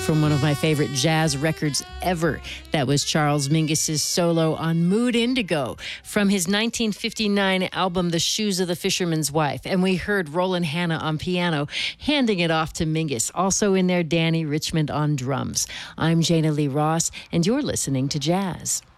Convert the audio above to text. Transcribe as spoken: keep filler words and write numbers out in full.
from one of my favorite jazz records ever. That was Charles Mingus's solo on Mood Indigo from his nineteen fifty-nine album, The Shoes of the Fisherman's Wife. And we heard Roland Hanna on piano, handing it off to Mingus. Also in there, Danny Richmond on drums. I'm Jana Lee Ross, and you're listening to Jazz.